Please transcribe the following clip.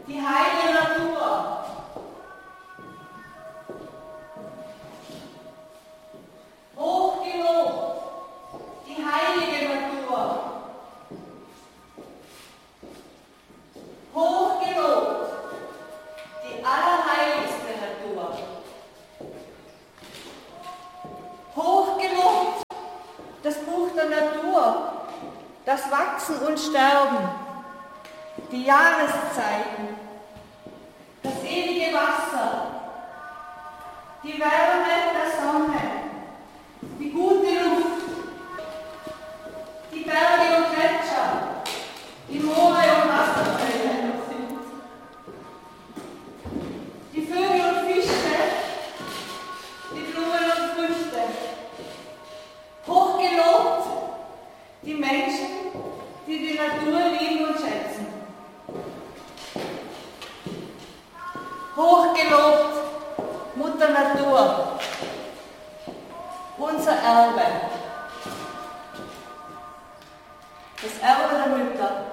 die heilige Natur. Hochgelobt, die heilige Natur. Hochgelobt, die allerheiligste Natur. Hochgelobt, das Buch der Natur, das Wachsen und Sterben, die Jahreszeiten, das ewige Wasser, die Wärme der Sonne, die gute Luft, die Berge und Gletscher, die Moore und Wasserfälle, die Vögel und Fische, die Blumen und Früchte. Hochgelobt die Menschen, die die Natur lieben und schätzen. Hochgelobt Mutter Natur, unser Erbe, das Erbe der Mütter.